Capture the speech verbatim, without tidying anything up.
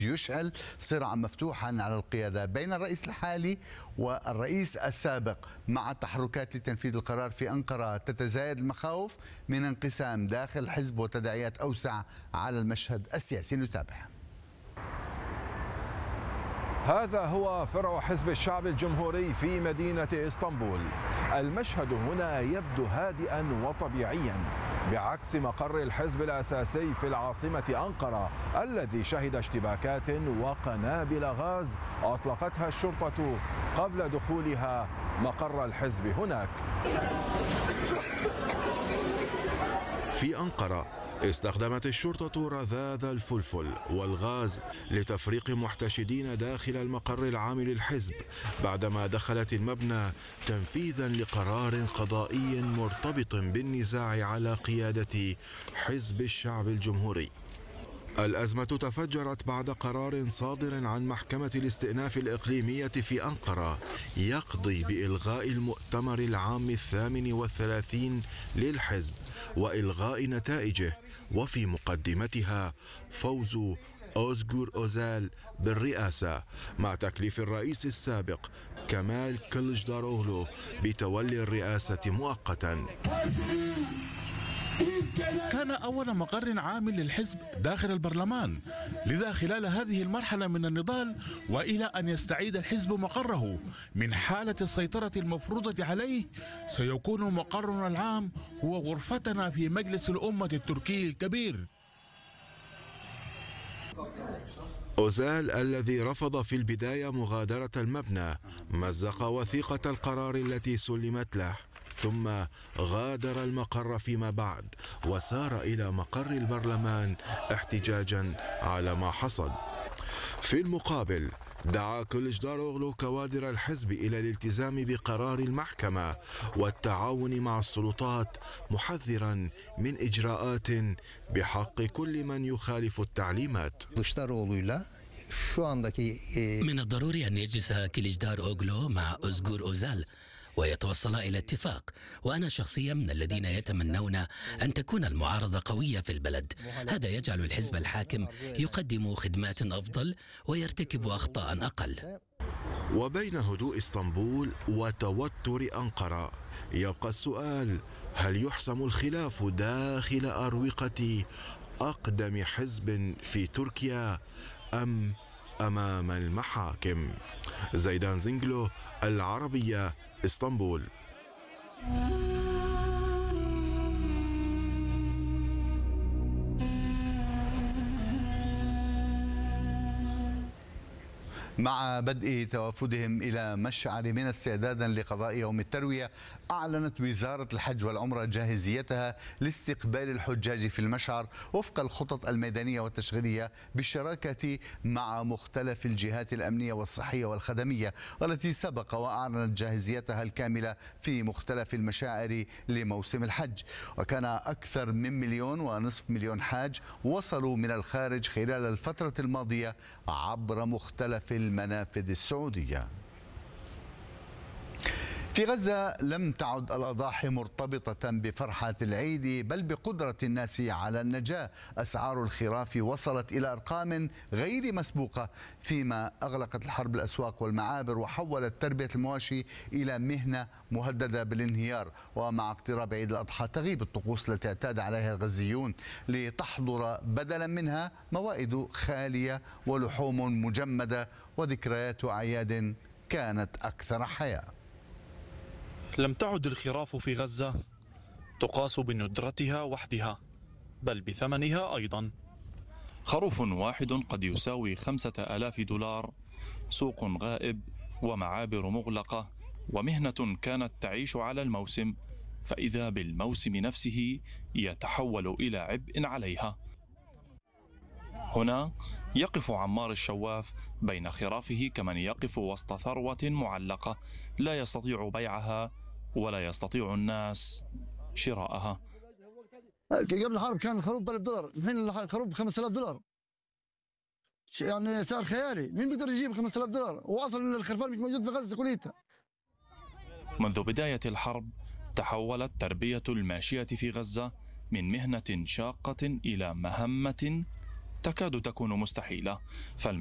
يشعل صراعا مفتوحا على القيادة بين الرئيس الحالي والرئيس السابق، مع تحركات لتنفيذ القرار في أنقرة تتزايد المخاوف من انقسام داخل الحزب وتداعيات أوسع على المشهد السياسي. نتابع. هذا هو فرع حزب الشعب الجمهوري في مدينة اسطنبول. المشهد هنا يبدو هادئا وطبيعيا بعكس مقر الحزب الأساسي في العاصمة أنقرة الذي شهد اشتباكات وقنابل غاز أطلقتها الشرطة قبل دخولها مقر الحزب هناك. في أنقرة استخدمت الشرطة رذاذ الفلفل والغاز لتفريق محتشدين داخل المقر العام للحزب بعدما دخلت المبنى تنفيذا لقرار قضائي مرتبط بالنزاع على قيادة حزب الشعب الجمهوري. الأزمة تفجرت بعد قرار صادر عن محكمة الاستئناف الإقليمية في أنقرة يقضي بإلغاء المؤتمر العام الثامن والثلاثين للحزب وإلغاء نتائجه، وفي مقدمتها فوز أوزغور أوزال بالرئاسة مع تكليف الرئيس السابق كمال كليجداروغلو بتولي الرئاسة مؤقتا. كان أول مقر عام للحزب داخل البرلمان، لذا خلال هذه المرحلة من النضال وإلى أن يستعيد الحزب مقره من حالة السيطرة المفروضة عليه، سيكون مقرنا العام هو غرفتنا في مجلس الأمة التركي الكبير. أوزال الذي رفض في البداية مغادرة المبنى مزق وثيقة القرار التي سلمت له، ثم غادر المقر فيما بعد وسار إلى مقر البرلمان احتجاجا على ما حصل. في المقابل دعا كليجداروغلو كوادر الحزب إلى الالتزام بقرار المحكمة والتعاون مع السلطات، محذرا من إجراءات بحق كل من يخالف التعليمات. من الضروري أن يجلس كليجداروغلو مع أوزغور أوزال ويتوصل إلى اتفاق، وأنا شخصيا من الذين يتمنون أن تكون المعارضة قوية في البلد. هذا يجعل الحزب الحاكم يقدم خدمات أفضل ويرتكب أخطاء أقل. وبين هدوء اسطنبول وتوتر أنقرة يبقى السؤال: هل يحسم الخلاف داخل أروقة أقدم حزب في تركيا أم أمام المحاكم؟ زيدان زنجلو، العربية، اسطنبول. مع بدء توافدهم إلى مشعر منى استعدادا لقضاء يوم التروية، أعلنت وزارة الحج والعمرة جاهزيتها لاستقبال الحجاج في المشعر وفق الخطط الميدانية والتشغيلية بالشراكة مع مختلف الجهات الأمنية والصحية والخدمية، والتي سبق وأعلنت جاهزيتها الكاملة في مختلف المشاعر لموسم الحج. وكان أكثر من مليون ونصف مليون حاج وصلوا من الخارج خلال الفترة الماضية عبر مختلف المنافذ السعودية. في غزة لم تعد الأضاحي مرتبطة بفرحة العيد بل بقدرة الناس على النجاة. أسعار الخراف وصلت إلى أرقام غير مسبوقة، فيما أغلقت الحرب الأسواق والمعابر وحولت تربية المواشي إلى مهنة مهددة بالانهيار. ومع اقتراب عيد الأضحى تغيب الطقوس التي اعتاد عليها الغزيون لتحضر بدلا منها موائد خالية ولحوم مجمدة وذكريات أعياد كانت أكثر حياة. لم تعد الخراف في غزة تقاس بندرتها وحدها بل بثمنها أيضا. خروف واحد قد يساوي خمسة آلاف دولار، سوق غائب ومعابر مغلقة ومهنة كانت تعيش على الموسم، فإذا بالموسم نفسه يتحول إلى عبء عليها. هنا يقف عمار الشواف بين خرافه كمن يقف وسط ثروة معلقة لا يستطيع بيعها ولا يستطيع الناس شراءها. قبل الحرب كان الخروف ب ألف دولار، الحين الخروف ب خمسة آلاف دولار، يعني سعر خيالي. مين بيقدر يجيب خمسة آلاف دولار؟ واصلا الخرفان مش موجود في غزة كليتها. منذ بداية الحرب تحولت تربية الماشية في غزة من مهنة شاقة إلى مهمة تكاد تكون مستحيلة.